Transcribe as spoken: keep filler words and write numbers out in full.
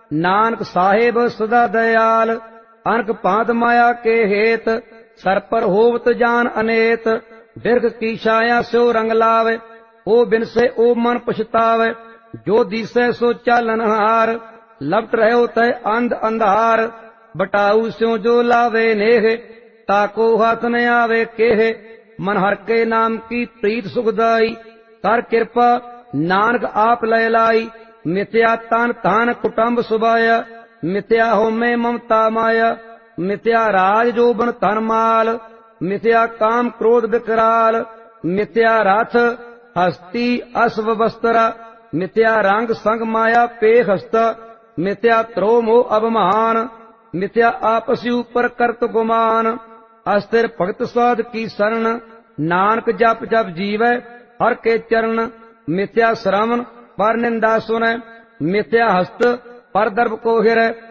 नानक साहेब सदा दयाल। अनक पांत माया के हेत सर पर होवत जान अनेत। बिरख की छाया स्यो रंग लावे ओ बिनसे ओ मन पछतावे। जो दिसै सो चालनहार लपट रहो तय अंध अंधार। बटाऊ स्यो जो लावे नेह ताको हाथ न आवे केह। मन हर के नाम की प्रीत सुखदाई कर कृपा नानक आप लय लाई। मिथ्या तान तान कुटुंब सुबाया मिथ्या होमे ममता माया। मिथ्या राज जोबन धन माल मिथ्या काम क्रोध विकराल। मिथ्या रथ हस्ती अश्व वस्त्र मिथ्या रंग संग माया पे हस्त। मिथ्या त्रो मोह अभिमान मिथ्या आपसी ऊपर करत गुमान। अस्थिर भगत साध की शरण नानक जप जप जीवै हर के चरण। मिथ्या श्रवण पर निंदा सुनै मिथ्या हस्त पर दर्भ को हिरै।